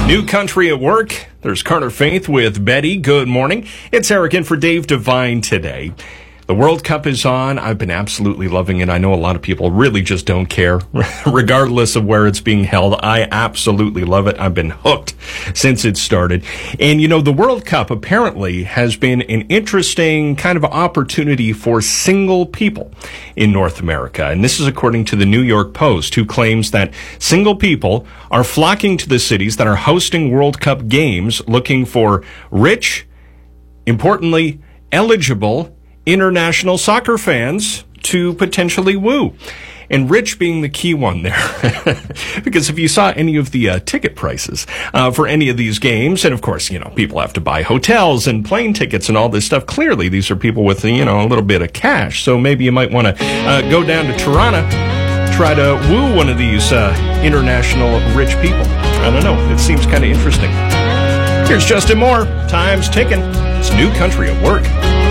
New Country at Work. There's Carter Faith with Betty. Good morning. It's Eric in for Dave Devine today. The World Cup is on. I've been absolutely loving it. I know a lot of people really just don't care, regardless of where it's being held. I absolutely love it. I've been hooked since it started. And, you know, the World Cup apparently has been an interesting kind of opportunity for single people in North America. And this is according to the New York Post, who claims that single people are flocking to the cities that are hosting World Cup games looking for rich, importantly, eligible international soccer fans to potentially woo. And rich being the key one there. Because if you saw any of the ticket prices for any of these games, and of course, you know, people have to buy hotels and plane tickets and all this stuff. Clearly, these are people with, you know, a little bit of cash. So maybe you might want to go down to Toronto, try to woo one of these international rich people. I don't know. It seems kind of interesting. Here's Justin Moore. Time's ticking. It's New Country at Work.